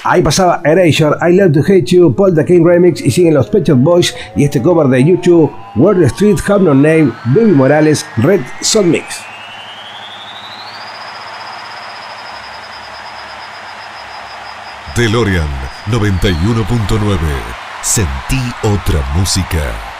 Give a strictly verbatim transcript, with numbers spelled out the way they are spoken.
Ahí pasaba Erasure, I Love to Hate You, Paul the King Remix, y siguen los Pet Shop Boys y este cover de YouTube, Where the Street Have No Name, Baby Morales, Red Son Mix. DeLorean noventa y uno punto nueve. Sentí otra música.